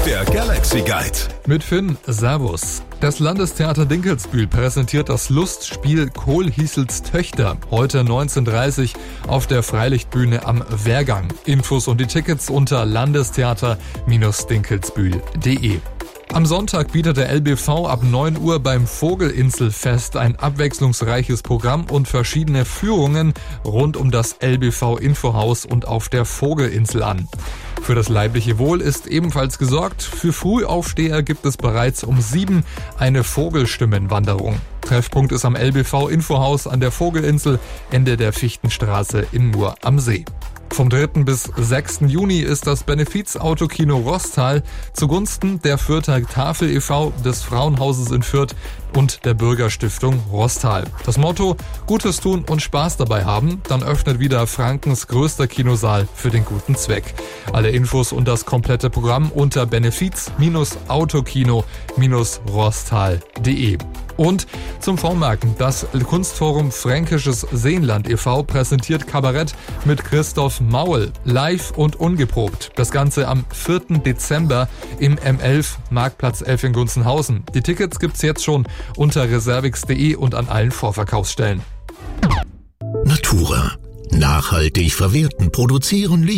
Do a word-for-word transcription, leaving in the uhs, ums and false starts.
Der Galaxy Guide. Mit Finn, Servus. Das Landestheater Dinkelsbühl präsentiert das Lustspiel Kohlhiesels Töchter heute neunzehn Uhr dreißig auf der Freilichtbühne am Wehrgang. Infos und die Tickets unter landestheater Bindestrich dinkelsbühl punkt de. Am Sonntag bietet der L B V ab neun Uhr beim Vogelinselfest ein abwechslungsreiches Programm und verschiedene Führungen rund um das L B V-Infohaus und auf der Vogelinsel an. Für das leibliche Wohl ist ebenfalls gesorgt. Für Frühaufsteher gibt es bereits um sieben eine Vogelstimmenwanderung. Treffpunkt ist am L B V-Infohaus an der Vogelinsel, Ende der Fichtenstraße in Mur am See. Vom dritten bis sechsten Juni ist das Benefiz-Autokino Roßtal zugunsten der Fürther Tafel e V, des Frauenhauses in Fürth und der Bürgerstiftung Roßtal. Das Motto: Gutes tun und Spaß dabei haben. Dann öffnet wieder Frankens größter Kinosaal für den guten Zweck. Alle Infos und das komplette Programm unter benefiz autokino roßtal punkt de. Und zum Vormerken: Das Kunstforum Fränkisches Seenland e V präsentiert Kabarett mit Christoph Maul, live und ungeprobt. Das Ganze am vierten Dezember im M elf, Marktplatz elf in Gunzenhausen. Die Tickets gibt's jetzt schon unter reservix punkt de und an allen Vorverkaufsstellen. Natura. Nachhaltig verwerten, produzieren,